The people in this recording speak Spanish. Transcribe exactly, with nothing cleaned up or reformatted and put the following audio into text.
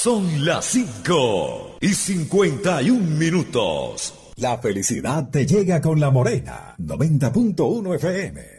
Son las cinco y cincuenta y un minutos. La felicidad te llega con La Morena, noventa punto uno F M.